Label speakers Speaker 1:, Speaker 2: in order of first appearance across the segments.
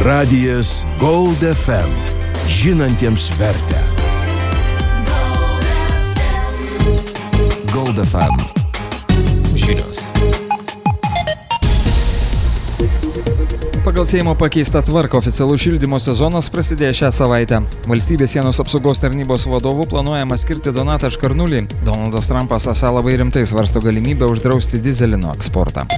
Speaker 1: Radijas Gold FM. Žinantiems vertę. Gold FM. Žinios.
Speaker 2: Pagal Seimo pakeistą tvarką oficialus šildymo sezonas prasidėjo šią savaitę. Valstybės sienos apsaugos tarnybos vadovų planuojama skirti Donatą Škarnulį. Donaldas Trumpas esą labai rimtai svarsto galimybę uždrausti dyzelino eksportą.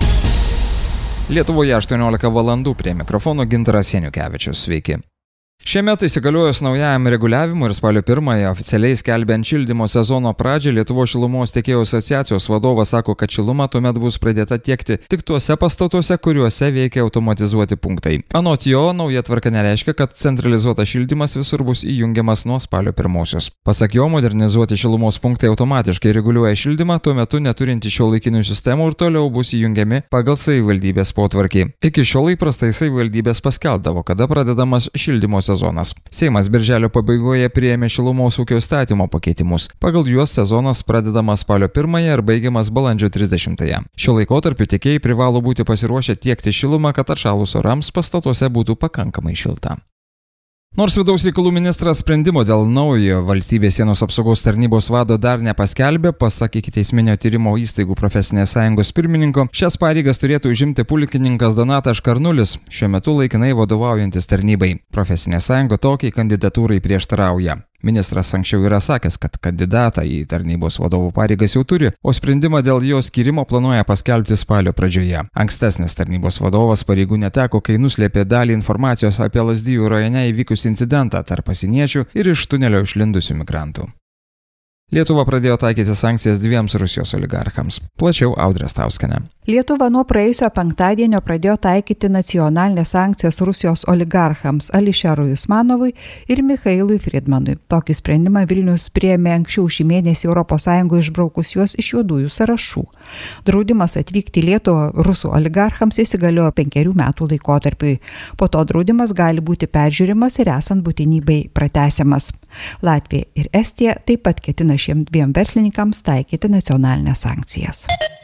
Speaker 2: Lietuvoje 18 valandų, prie mikrofono Gintaras Janiukevičius. Sveiki. Šiemet įsigaliojus naujajam reguliavimui ir spalio 1-ąją oficialiai skelbiant šildymo sezono pradžią, Lietuvos šilumos tiekėjų asociacijos vadovas sako, kad šiluma tuomet bus pradėta tiekti tik tuose pastatuose, kuriuose veikia automatizuoti punktai. Anot jo, nauja tvarka nereiškia, kad centralizuotas šildymas visur bus įjungiamas nuo spalio 1-osios. Pasak jo, modernizuoti šilumos punktai automatiškai reguliuoja šildymą, tuo metu neturinti šiuolaikinių sistemų ir toliau bus įjungiami pagal savivaldybės potvarkį. Iki šiol įprastai savivaldybės paskelbdavo, kada pradedamas šildymo sezonas. Seimas birželio pabaigoje priėmė šilumos ūkio įstatymo pakeitimus. Pagal juos sezonas pradedamas spalio 1-ąją ir baigiamas balandžio 30-ąją. Šiuo laikotarpiu tiekėjai privalo būti pasiruošę tiekti šilumą, kad atšalus orams pastatuose būtų pakankamai šilta. Nors vidaus reikalų ministras sprendimo dėl naujo valstybės sienos apsaugos tarnybos vado dar nepaskelbė, pasak ikiteisminio tyrimo įstaigų profesinės sąjungos pirmininko, šias pareigas turėtų užimti pulkininkas Donatas Škarnulis, šiuo metu laikinai vadovaujantis tarnybai. Profesinė sąjunga tokiai kandidatūrai prieštarauja. Ministras anksčiau yra sakęs, kad kandidatą į tarnybos vadovų pareigas jau turi, o sprendimą dėl jo skyrimo planuoja paskelbti spalio pradžioje. Ankstesnis tarnybos vadovas pareigų neteko, kai nuslėpė dalį informacijos apie Lazdijų rajone įvykusį incidentą tarp pasieniečių ir iš tunelio išlindusių migrantų. Lietuva pradėjo taikyti sankcijas 2 Rusijos oligarchams. Plačiau Audrė Stauskienė.
Speaker 3: Lietuva nuo praėjusio penktadienio pradėjo taikyti nacionalinės sankcijas Rusijos oligarchams Ališerui Usmanovui ir Michailui Friedmanui. Tokį sprendimą Vilnius priėmė anksčiau šį mėnesį ES išbraukus juos iš juodųjų sąrašų. Draudimas atvykti į Lietuvą rusų oligarchams įsigaliojo 5 metų laikotarpiui. Po to draudimas gali būti peržiūrimas ir esant būtinybei pratęsiamas. Latvija ir Estija taip pat ketina šiem 2 verslininkams taikyti nacionalinės sankcijas.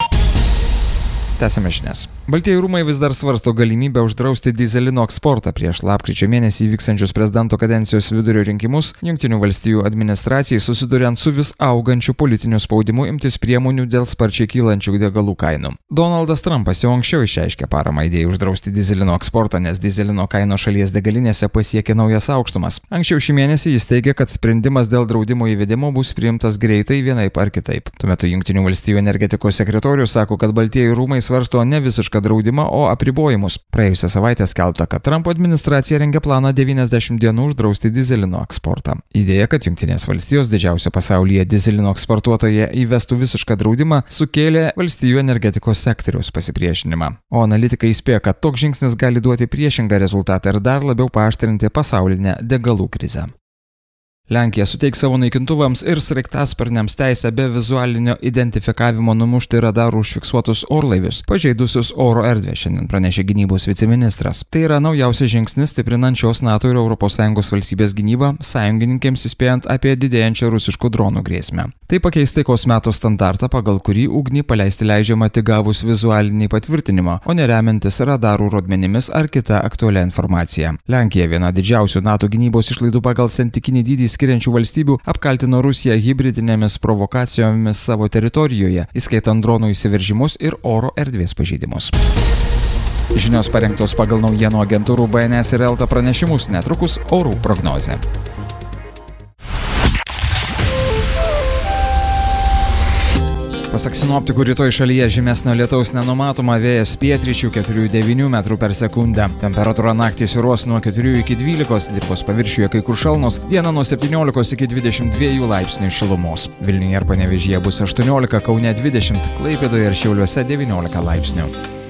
Speaker 2: Tęsime žinias. Baltieji rūmai vis dar svarsto galimybę uždrausti dyzelino eksportą prieš lapkričio mėnesį vyksiančius prezidento kadencijos vidurio rinkimus. Jungtinių valstijų administracijai susiduriant su vis augančiu politiniu spaudimu imtis priemonių dėl sparčiai kylančių degalų kainų. Donaldas Trumpas jau anksčiau išreiškė paramą idėjai uždrausti dyzelino eksportą, nes dyzelino kaino šalies degalinėse pasiekė naujas aukštumas. Anksčiau šį mėnesį jis teigė, kad sprendimas dėl draudimo įvedimo bus priimtas greitai vienaip ar kitaip. Tuo metu Jungtinių valstijų energetikos sekretorius sako, kad Baltieji rūmai svarsto ne visišką draudimą, o apribojimus. Praėjusią savaitę skelbta, kad Trumpo administracija rengia planą 90 dienų uždrausti dyzelino eksportą. Idėja, kad Jungtinės valstijos didžiausio pasaulyje dyzelino eksportuotoje įvestų visišką draudimą, sukėlė valstijų energetikos sektoriaus pasipriešinimą. O analitikai įspėja, kad toks žingsnis gali duoti priešingą rezultatą ir dar labiau paaštrinti pasaulinę degalų krizę. Lenkija suteiks savo naikintuvams ir sraigtasparniams teisę be vizualinio identifikavimo numušti radarų užfiksuotus orlaivius, pažeidusius oro erdvę, šiandien pranešė gynybos viceministras. Tai yra naujausias žingsnis stiprinančios NATO ir ES valstybės gynybą, sąjungininkėms įspėjant apie didėjančią rusiškų dronų grėsmę. Tai pakeis taikos meto standartą, pagal kurį ugnį paleisti leidžiama tik gavus vizualinį patvirtinimą, o neremiantis radarų rodmenimis ar kita aktualia informacija. Lenkija, viena didžiausių NATO gynybos išlaidų pagal santykinį dydį skiriančių valstybių, apkaltino Rusiją hibridinėmis provokacijomis savo teritorijoje, įskaitant dronų įsiveržimus ir oro erdvės pažeidimus. Žinios parengtos pagal naujienų agentūrų BNS ir Elta pranešimus, netrukus orų prognozė. Pasak sinoptikų, rytoj šalyje žymesnio lietaus nenumatoma, vėjas pietryčių 4–9 metrų per sekundę. Temperatūra naktį svyruos nuo 4 iki 12, dirvos paviršiuje kai kur šalnos, dieną nuo 17 iki 22 laipsnių šilumos. Vilniuje ir Panevėžyje bus 18, Kaune 20, Klaipėdoje ir Šiauliuose 19 laipsnių.